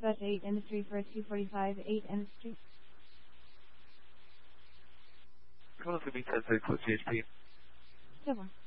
dispatch 8 Industry for 245 8 Industry. Call to be 10-6 with GHP. So far.